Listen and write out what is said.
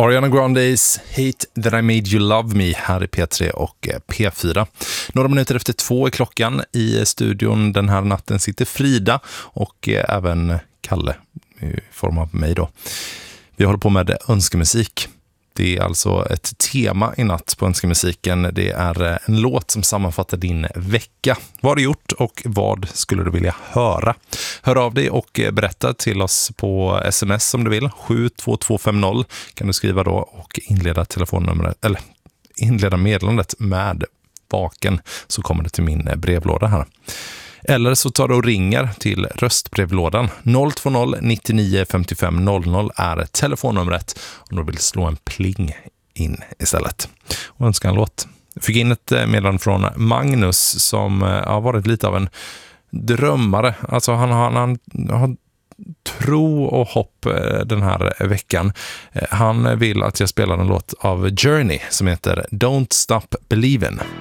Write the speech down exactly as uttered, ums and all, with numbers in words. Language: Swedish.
Ariana Grandes Hate That I Made You Love Me här i P tre och P fyra. Några minuter efter två är klockan. I studion den här natten sitter Frida och även Kalle i form av mig då. Vi håller på med önskemusik. Det är alltså ett tema i natt på önskemusiken. Det är en låt som sammanfattar din vecka. Vad har du gjort och vad skulle du vilja höra? Hör av dig och berätta till oss på sms om du vill. sju två två fem noll kan du skriva då och inleda telefonnumret eller inleda meddelandet med vaken, så kommer det till min brevlåda här. Eller så tar du och ringer till röstbrevlådan. noll två noll nittionio femtiofem noll noll är telefonnumret om du vill slå en pling in istället. Och önska en låt. Jag fick in ett meddelande från Magnus som har varit lite av en drömmare. Alltså han har, han har tro och hopp den här veckan. Han vill att jag spelar en låt av Journey som heter Don't Stop Believin'.